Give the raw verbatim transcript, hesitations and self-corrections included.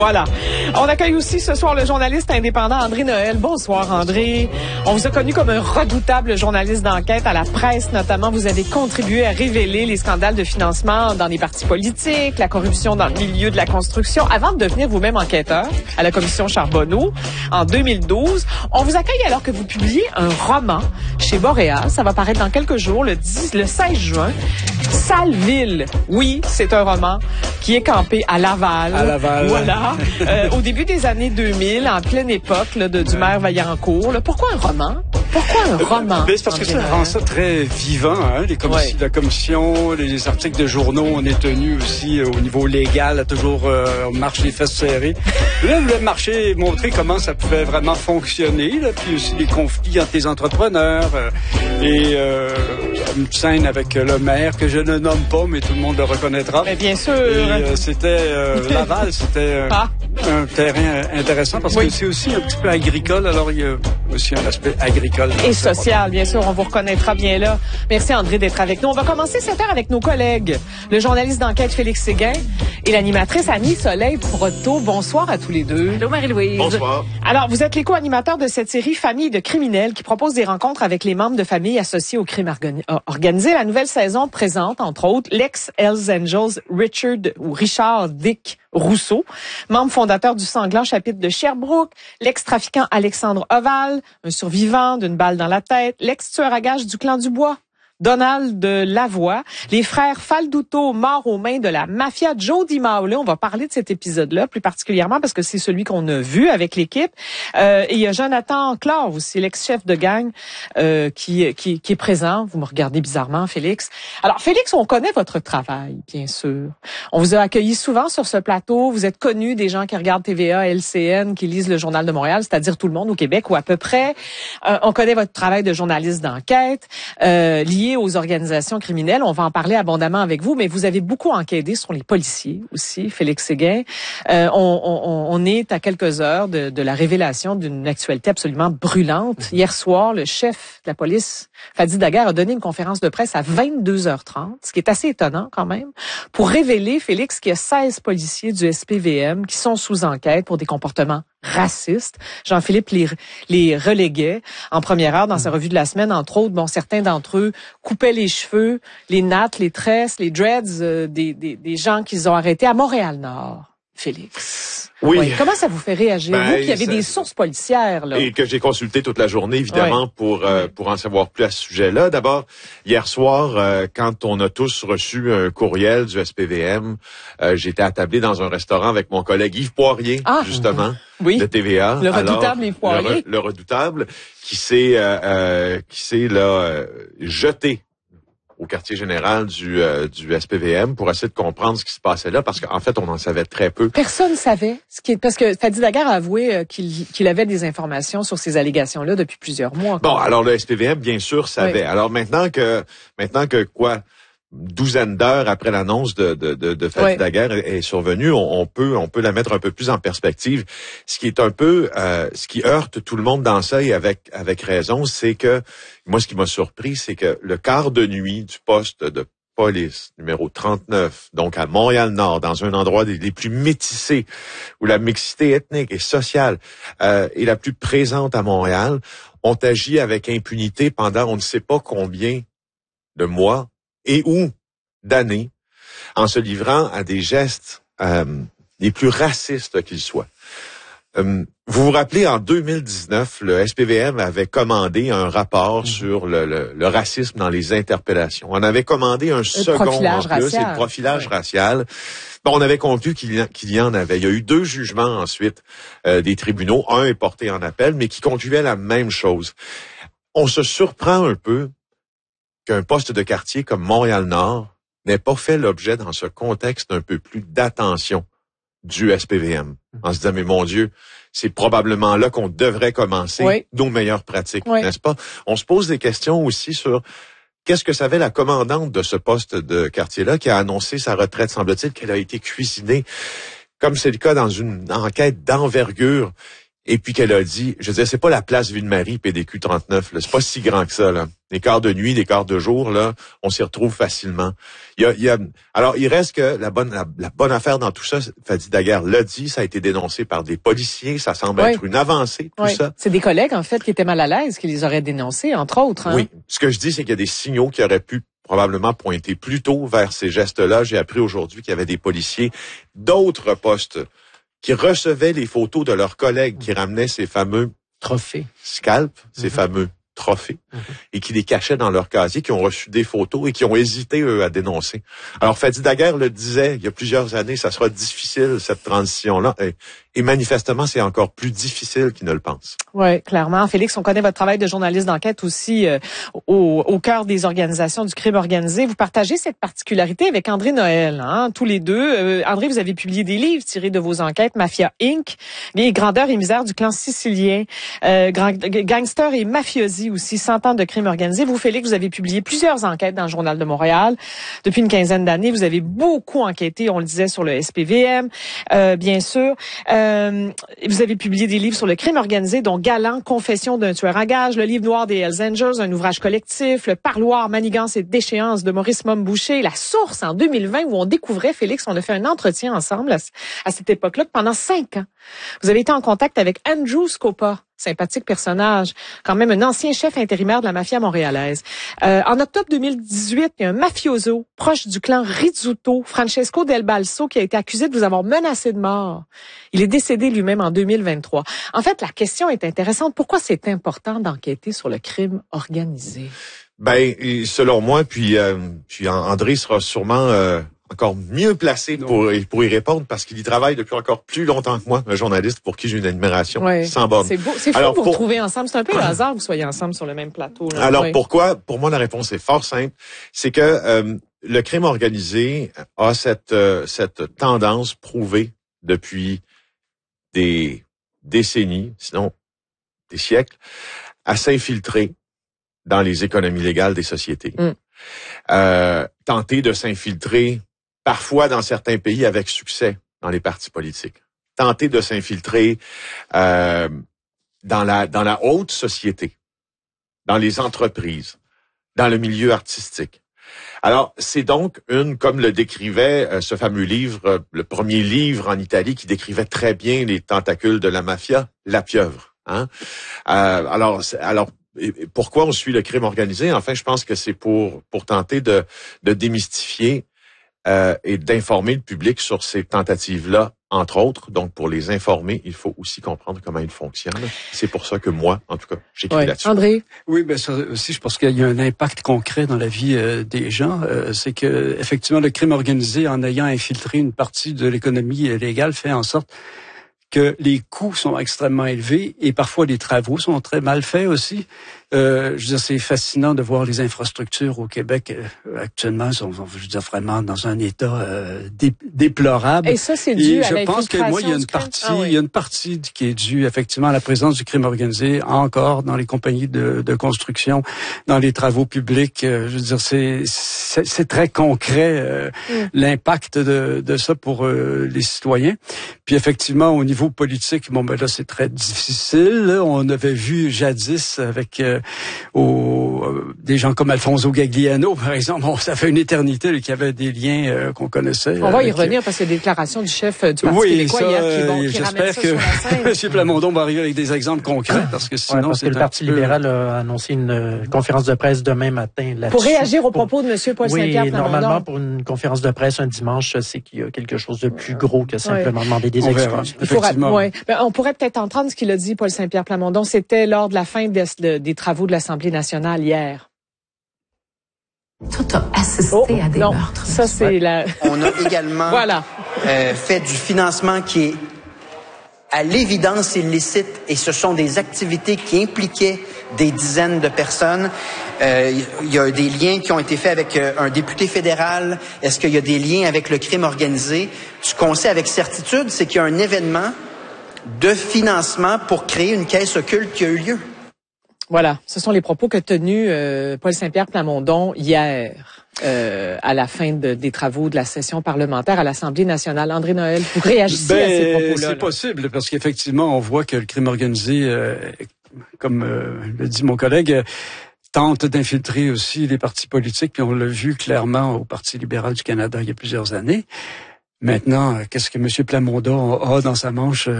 Voilà. On accueille aussi ce soir le journaliste indépendant André Noël. Bonsoir André. On vous a connu comme un redoutable journaliste d'enquête à la presse, notamment. Vous avez contribué à révéler les scandales de financement dans les partis politiques, la corruption dans le milieu de la construction, avant de devenir vous-même enquêteur à la commission Charbonneau en deux mille douze. On vous accueille alors que vous publiez un roman chez Boréal. Ça va paraître dans quelques jours, le, dix, le seize juin. Saleville. Oui, c'est un roman qui est campé à Laval. À Laval. Voilà. Euh, au début des années deux mille, en pleine époque là, de, du maire Vaillancourt. Là. Pourquoi un roman? Pourquoi un roman? Ben, c'est parce que ça rend ça très vivant. Hein? Les commissions, ouais. La commission, les articles de journaux, on est tenu aussi euh, au niveau légal à toujours euh, marcher les fesses serrées. Là, je voulais marcher, montrer comment ça pouvait vraiment fonctionner. Là, puis aussi les conflits entre les entrepreneurs. Euh, et euh, une scène avec le maire que je ne nomme pas, mais tout le monde le reconnaîtra. Mais bien sûr. Et, euh, c'était euh, Laval, c'était euh, ah. un terrain intéressant parce oui. que c'est aussi un petit peu agricole. Alors, il y a aussi un aspect agricole. Et social, bien sûr. On vous reconnaîtra bien là. Merci, André, d'être avec nous. On va commencer cette heure avec nos collègues. Le journaliste d'enquête Félix Séguin et l'animatrice Annie Soleil Proto. Bonsoir à tous les deux. Allô, Marie-Louise. Bonsoir. Alors, vous êtes les co-animateurs de cette série Famille de criminels qui propose des rencontres avec les membres de familles associés au crime organisé. La nouvelle saison présente, entre autres, l'ex-Hells Angels Richard ou Richard Dick Rousseau, membre fondateur du sanglant chapitre de Sherbrooke, l'ex-trafiquant Alexandre Oval, un survivant d'une balle dans la tête, l'ex-tueur à gages du clan Dubois, Donald de Lavoie, les frères Falduto morts aux mains de la mafia, Joe DiMaolo. On va parler de cet épisode-là plus particulièrement parce que c'est celui qu'on a vu avec l'équipe. Euh, et il y a Jonathan Claude aussi, l'ex-chef de gang, euh, qui, qui, qui est présent. Vous me regardez bizarrement, Félix. Alors, Félix, on connaît votre travail, bien sûr. On vous a accueilli souvent sur ce plateau. Vous êtes connu des gens qui regardent T V A, L C N, qui lisent le Journal de Montréal, c'est-à-dire tout le monde au Québec ou à peu près. Euh, on connaît votre travail de journaliste d'enquête, euh, lié aux organisations criminelles. On va en parler abondamment avec vous, mais vous avez beaucoup enquêté sur les policiers aussi, Félix Séguin. Euh, on, on, on est à quelques heures de, de la révélation d'une actualité absolument brûlante. Hier soir, le chef de la police, Fadi Daguerre, a donné une conférence de presse à vingt-deux heures trente, ce qui est assez étonnant quand même, pour révéler, Félix, qu'il y a seize policiers du S P V M qui sont sous enquête pour des comportements racistes. Jean-Philippe les, les reléguait en première heure dans sa revue de la semaine, entre autres. Bon, certains d'entre eux coupaient les cheveux, les nattes, les tresses, les dreads euh, des, des, des gens qu'ils ont arrêtés à Montréal-Nord. Félix. Oui. oui. Comment ça vous fait réagir? Ben, vous qui avez ça, des sources policières, là. Et que j'ai consulté toute la journée, évidemment, oui. pour euh, pour en savoir plus à ce sujet-là. D'abord, hier soir, euh, quand on a tous reçu un courriel du S P V M, euh, j'étais attablé dans un restaurant avec mon collègue Yves Poirier, ah, justement, oui. de T V A. Le redoutable Alors, Yves Poirier. Le, re, le redoutable, qui s'est euh, euh, qui s'est là euh, jeté au quartier général du euh, du S P V M pour essayer de comprendre ce qui se passait là, parce qu'en fait, on en savait très peu. Personne savait ce qui est, parce que Fadi Daguerre a avoué euh, qu'il qu'il avait des informations sur ces allégations-là depuis plusieurs mois. Bon, alors le S P V M, bien sûr, savait. Oui. Alors maintenant que maintenant que quoi, douzaine d'heures après l'annonce de de de, de Fadi oui. Daguerre est, est survenue, on, on peut on peut la mettre un peu plus en perspective. Ce qui est un peu euh, ce qui heurte tout le monde dans ça, et avec avec raison, c'est que moi, ce qui m'a surpris, c'est que le quart de nuit du poste de police numéro trente-neuf, donc à Montréal-Nord, dans un endroit des, des plus métissés, où la mixité ethnique et sociale euh, est la plus présente à Montréal, ont agi avec impunité pendant on ne sait pas combien de mois et ou d'années, en se livrant à des gestes euh, les plus racistes qu'ils soient. Euh, vous vous rappelez, en deux mille dix-neuf, le S P V M avait commandé un rapport mmh. sur le, le, le racisme dans les interpellations. On avait commandé un le second en plus, c'est le profilage oui. racial. Bon, on avait conclu qu'il y, qu'il y en avait. Il y a eu deux jugements ensuite euh, des tribunaux. Un est porté en appel, mais qui concluait la même chose. On se surprend un peu qu'un poste de quartier comme Montréal-Nord n'ait pas fait l'objet dans ce contexte un peu plus d'attention du S P V M. En se disant, mais mon Dieu, c'est probablement là qu'on devrait commencer oui. nos meilleures pratiques, oui. n'est-ce pas? On se pose des questions aussi sur qu'est-ce que savait la commandante de ce poste de quartier-là qui a annoncé sa retraite, semble-t-il, qu'elle a été cuisinée, comme c'est le cas dans une enquête d'envergure. et puis qu'elle a dit, je veux dire, c'est pas la place Ville-Marie, P D Q trente-neuf, là, c'est pas si grand que ça, là. Les quarts de nuit, les quarts de jour, là, on s'y retrouve facilement. Il y a, il y a, alors, il reste que la bonne, la, la bonne affaire dans tout ça, Fadi Daguerre l'a dit, ça a été dénoncé par des policiers, ça semble oui. être une avancée, tout oui. ça. C'est des collègues, en fait, qui étaient mal à l'aise, qui les auraient dénoncés, entre autres, hein? Oui. Ce que je dis, c'est qu'il y a des signaux qui auraient pu probablement pointer plus tôt vers ces gestes-là. J'ai appris aujourd'hui qu'il y avait des policiers d'autres postes qui recevaient les photos de leurs collègues qui ramenaient ces fameux trophées, scalps, ces mm-hmm. fameux trophées, mm-hmm. et qui les cachaient dans leur casier, qui ont reçu des photos et qui ont hésité, eux, à dénoncer. Alors, Fadi Daguerre le disait il y a plusieurs années, ça sera difficile, cette transition-là. Et, et manifestement, c'est encore plus difficile qu'ils ne le pensent. Oui, clairement. Félix, on connaît votre travail de journaliste d'enquête aussi euh, au, au cœur des organisations du crime organisé. Vous partagez cette particularité avec André Noël, hein, tous les deux. Euh, André, vous avez publié des livres tirés de vos enquêtes, Mafia Incorporée, les grandeurs et misères du clan sicilien, euh, gangsters et mafiosi aussi, cent ans de crime organisé. Vous, Félix, vous avez publié plusieurs enquêtes dans le Journal de Montréal. Depuis une quinzaine d'années, vous avez beaucoup enquêté, on le disait, sur le S P V M, euh, bien sûr. Euh, vous avez publié des livres sur le crime organisé, dont Galant, Confession d'un tueur à gages, le livre noir des Hells Angels, un ouvrage collectif, le parloir, manigance et déchéance de Maurice Momboucher, La Source en deux mille vingt, où on découvrait, Félix, on a fait un entretien ensemble à, à cette époque-là, pendant cinq ans. Vous avez été en contact avec Andrew Scopa, sympathique personnage, quand même un ancien chef intérimaire de la mafia montréalaise. Euh, en octobre deux mille dix-huit, il y a un mafioso proche du clan Rizzuto, Francesco Del Balso, qui a été accusé de vous avoir menacé de mort. Il est décédé lui-même en deux mille vingt-trois. En fait, la question est intéressante. Pourquoi c'est important d'enquêter sur le crime organisé? Ben, selon moi, puis, euh, puis André sera sûrement euh, encore mieux placé pour, pour y répondre parce qu'il y travaille depuis encore plus longtemps que moi, un journaliste pour qui j'ai une admiration ouais. sans borne. C'est beau, c'est fou Alors, de vous pour... retrouver ensemble. C'est un peu le hasard que vous soyez ensemble sur le même plateau. Là. Alors ouais. pourquoi? Pour moi, la réponse est fort simple. C'est que euh, le crime organisé a cette, euh, cette tendance prouvée depuis des décennies, sinon des siècles, à s'infiltrer dans les économies légales des sociétés. Mm. Euh, tenter de s'infiltrer parfois dans certains pays avec succès dans les partis politiques. Tenter de s'infiltrer euh, dans la dans la haute société, dans les entreprises, dans le milieu artistique. Alors, c'est donc une, comme le décrivait euh, ce fameux livre, euh, le premier livre en Italie qui décrivait très bien les tentacules de la mafia, La Pieuvre. Hein? Euh, alors, alors et pourquoi on suit le crime organisé? Enfin, je pense que c'est pour pour tenter de de démystifier euh, et d'informer le public sur ces tentatives-là, entre autres. Donc, pour les informer, il faut aussi comprendre comment ils fonctionnent. C'est pour ça que moi, en tout cas, j'écris ouais. là-dessus. André? Oui, ben ça aussi, je pense qu'il y a un impact concret dans la vie euh, des gens. Euh, c'est que effectivement, le crime organisé, en ayant infiltré une partie de l'économie légale, fait en sorte que les coûts sont extrêmement élevés et parfois les travaux sont très mal faits aussi. Euh, je veux dire, c'est fascinant de voir les infrastructures au Québec euh, actuellement sont, je veux dire, vraiment dans un état euh, dé, déplorable. Et ça, c'est dû et à je pense que moi, il y a une partie, ah, oui. il y a une partie qui est due effectivement à la présence du crime organisé encore dans les compagnies de, de construction, dans les travaux publics. Euh, je veux dire, c'est c'est, c'est très concret euh, mm. l'impact de, de ça pour euh, les citoyens. Puis effectivement, au niveau politique, bon ben là, c'est très difficile. Là, on avait vu jadis avec euh, Au, euh, des gens comme Alfonso Gagliano, par exemple. Bon, ça fait une éternité qu'il y avait des liens euh, qu'on connaissait. On va avec, y revenir parce qu'il y a des déclarations du chef du Parti oui, québécois ça, hier qui, vont, qui j'espère ça que sur la scène. M. Plamondon va arriver avec des exemples concrets parce que sinon, ouais, parce c'est que le Parti peu... libéral a annoncé une euh, conférence de presse demain matin là-dessus. Pour réagir au pour... propos de M. Paul oui, Saint-Pierre Plamondon. normalement, pour une conférence de presse un dimanche, c'est qu'il y a quelque chose de plus gros que simplement ouais. demander des on excuses. verra, Il faudra, effectivement. ouais. ben, on pourrait peut-être entendre ce qu'il a dit, Paul Saint-Pierre Plamondon. C'était lors de la fin de, de, des travaux de l'Assemblée nationale hier. Tout a assisté oh, à des non, meurtres. Ça, c'est ouais. la... On a également voilà. euh, fait du financement qui est à l'évidence illicite et ce sont des activités qui impliquaient des dizaines de personnes. Euh, il y a des liens qui ont été faits avec euh, un député fédéral. Est-ce qu'il y a des liens avec le crime organisé? Ce qu'on sait avec certitude, c'est qu'il y a un événement de financement pour créer une caisse occulte qui a eu lieu. Voilà, ce sont les propos que tenus euh, Paul Saint-Pierre Plamondon hier euh, à la fin de, des travaux de la session parlementaire à l'Assemblée nationale. André Noël, vous réagissez ben, à ces propos-là? C'est là. possible, parce qu'effectivement, on voit que le crime organisé, euh, comme euh, le dit mon collègue, euh, tente d'infiltrer aussi les partis politiques, puis on l'a vu clairement au Parti libéral du Canada il y a plusieurs années. Maintenant, qu'est-ce que M. Plamondon a dans sa manche